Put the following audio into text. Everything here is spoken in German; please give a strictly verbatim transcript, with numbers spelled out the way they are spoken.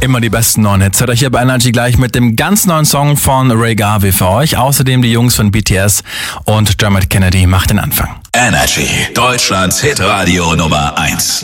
Immer die besten neuen Hits. Hört euch hier bei Energy gleich mit dem ganz neuen Song von Ray Garvey für euch. Außerdem die Jungs von B T S und Dermot Kennedy macht den Anfang. Energy, Deutschlands Hitradio Nummer eins.